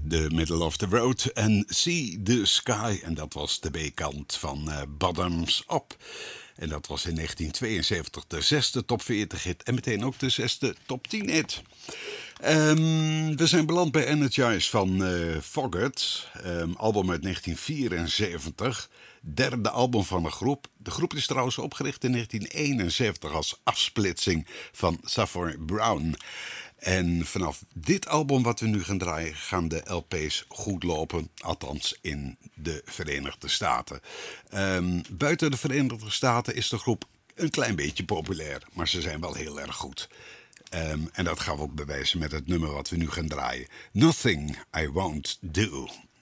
The Middle of the Road en See the Sky. En dat was de B-kant van Bottoms Up. En dat was in 1972 de 6e top 40 hit en meteen ook de 6e top 10 hit. We zijn beland bij Energize van Foggett, album uit 1974, derde album van de groep. De groep is trouwens opgericht in 1971 als afsplitsing van Savoy Brown. En vanaf dit album wat we nu gaan draaien gaan de LP's goed lopen, althans in de Verenigde Staten. Buiten de Verenigde Staten is de groep een klein beetje populair, maar ze zijn wel heel erg goed. En dat gaan we ook bewijzen met het nummer wat we nu gaan draaien. Nothing I Won't Do.